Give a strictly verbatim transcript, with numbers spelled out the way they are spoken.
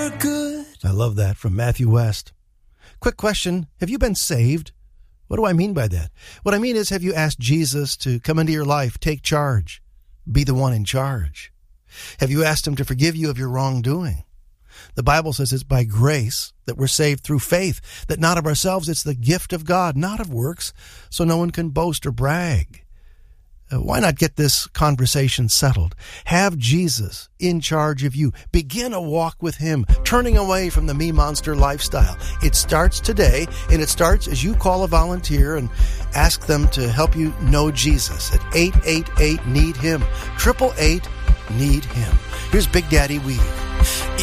you're good. I love that from Matthew West. Quick question. Have you been saved? What do I mean by that? What I mean is, have you asked Jesus to come into your life, take charge, be the one in charge? Have you asked him to forgive you of your wrongdoing? The Bible says it's by grace that we're saved through faith, that not of ourselves, it's the gift of God, not of works, so no one can boast or brag. Uh, why not get this conversation settled? Have Jesus in charge of you. Begin a walk with him, turning away from the me monster lifestyle. It starts today, and it starts as you call a volunteer and ask them to help you know Jesus at eight eight eight, need him, eight eight eight, need him. Here's Big Daddy Weave.